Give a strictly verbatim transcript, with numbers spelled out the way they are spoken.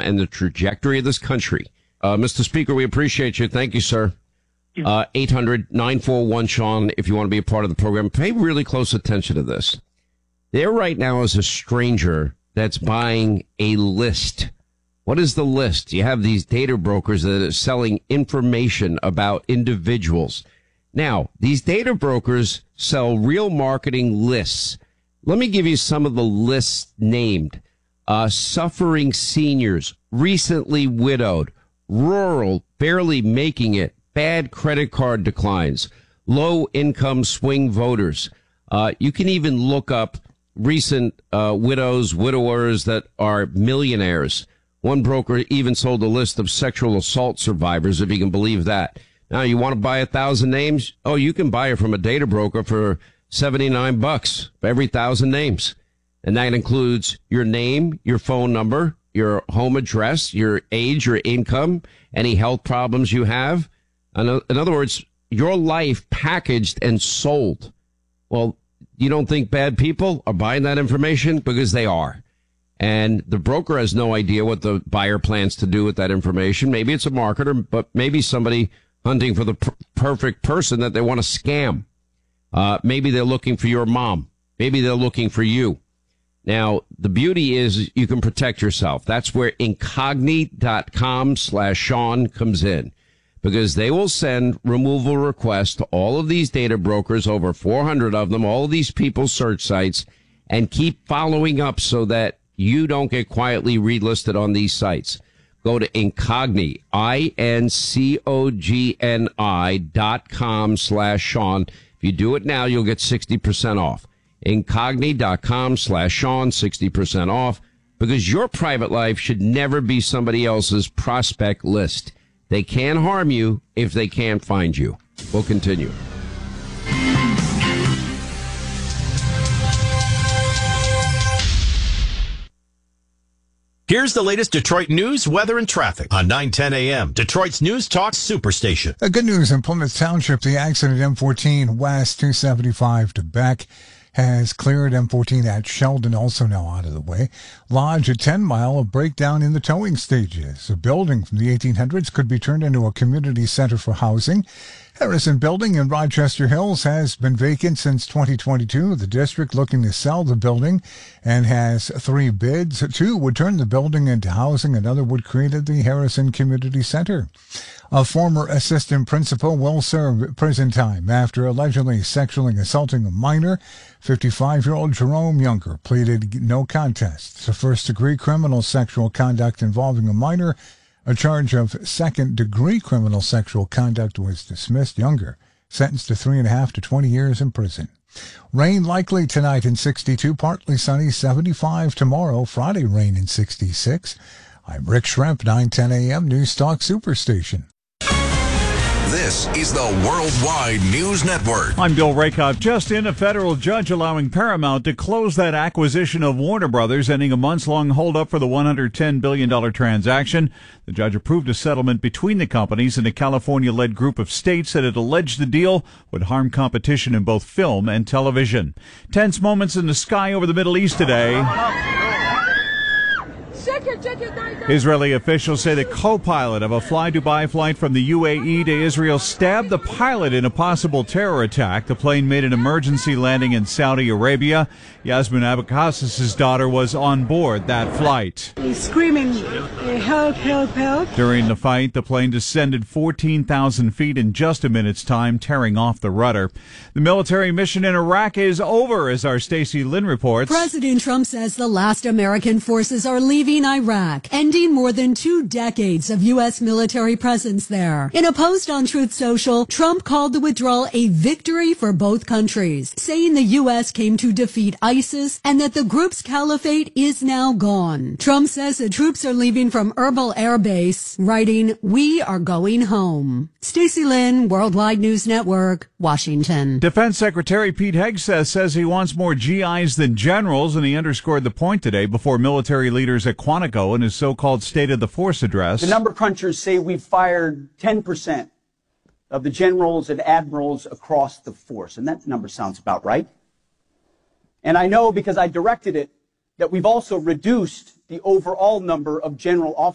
and the trajectory of this country. Uh, Mister Speaker, we appreciate you. Thank you, sir. Uh, eight hundred nine four one Sean, if you want to be a part of the program. Pay really close attention to this. There right now is a stranger that's buying a list. What is the list? You have these data brokers that are selling information about individuals. Now, these data brokers sell real marketing lists. Let me give you some of the lists named. Uh, suffering seniors, recently widowed, rural, barely making it, bad credit card declines, low income swing voters. Uh, you can even look up recent uh, widows, widowers that are millionaires. One broker even sold a list of sexual assault survivors, if you can believe that. Now, you want to buy a thousand names? Oh, you can buy it from a data broker for seventy-nine bucks for every thousand names. And that includes your name, your phone number, your home address, your age, your income, any health problems you have. In other words, your life packaged and sold. Well, you don't think bad people are buying that information? Because they are. And the broker has no idea what the buyer plans to do with that information. Maybe it's a marketer, but maybe somebody hunting for the per- perfect person that they want to scam. Uh, maybe they're looking for your mom. Maybe they're looking for you. Now, the beauty is you can protect yourself. That's where incogni.com slash Sean comes in, because they will send removal requests to all of these data brokers, over four hundred of them, all of these people's search sites, and keep following up so that you don't get quietly relisted on these sites. Go to Incogni, I N C O G N I dot com slash Sean. If you do it now, you'll get sixty percent off. Incogni.com slash Sean, sixty percent off, because your private life should never be somebody else's prospect list. They can harm you if they can't find you. We'll continue. Here's the latest Detroit news, weather, and traffic on nine ten a.m. Detroit's News Talk Superstation. Uh, good news in Plymouth Township. The accident M fourteen West two seventy-five to Beck has cleared. M fourteen at Sheldon also now out of the way. Lodge, a ten mile of breakdown in the towing stages. A building from the eighteen hundreds could be turned into a community center for housing. Harrison Building in Rochester Hills has been vacant since twenty twenty-two. The district looking to sell the building and has three bids. Two would turn the building into housing. Another would create the Harrison Community Center. A former assistant principal will serve prison time after allegedly sexually assaulting a minor. fifty-five-year-old Jerome Younger pleaded no contest to first-degree criminal sexual conduct involving a minor. A charge of second-degree criminal sexual conduct was dismissed. Younger sentenced to three and a half to twenty years in prison. Rain likely tonight in sixty-two, partly sunny, seventy-five tomorrow. Friday rain in sixty-six. I'm Rick Schremp, nine ten a.m. News Talk Superstation. This is the Worldwide News Network. I'm Bill Rakoff. Just in, a federal judge allowing Paramount to close that acquisition of Warner Brothers, ending a months-long holdup for the one hundred ten billion dollars transaction. The judge approved a settlement between the companies and a California-led group of states that had alleged the deal would harm competition in both film and television. Tense moments in the sky over the Middle East today. Israeli officials say the co-pilot of a Fly Dubai flight from the U A E to Israel stabbed the pilot in a possible terror attack. The plane made an emergency landing in Saudi Arabia. Yasmin Abbas' daughter was on board that flight. He's screaming, help, help, help. During the fight, the plane descended fourteen thousand feet in just a minute's time, tearing off the rudder. The military mission in Iraq is over, as our Stacey Lynn reports. President Trump says the last American forces are leaving Iraq, ending more than two decades of U S military presence there. In a post on Truth Social, Trump called the withdrawal a victory for both countries, saying the U S came to defeat ISIS and that the group's caliphate is now gone. Trump says the troops are leaving from Erbil Air Base, writing, "We are going home." Stacey Lynn, Worldwide News Network, Washington. Defense Secretary Pete Hegseth says he wants more G Is than generals, and he underscored the point today before military leaders at Quantico in his so-called State of the Force address. The number crunchers say we've fired ten percent of the generals and admirals across the force, and that number sounds about right. And I know, because I directed it, that we've also reduced the overall number of general officers